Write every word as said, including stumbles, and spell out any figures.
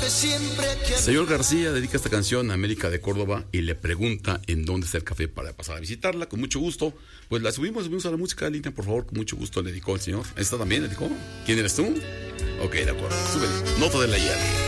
siempre aquí a Señor García dedica esta canción a América de Córdoba y le pregunta en dónde está el café para pasar a visitarla. Con mucho gusto. Pues la subimos, subimos a la música de línea, por favor. Con mucho gusto le dedicó el señor. ¿Esta también le dedicó? ¿Quién eres tú? Ok, de acuerdo. Súbele. Nota de la llave.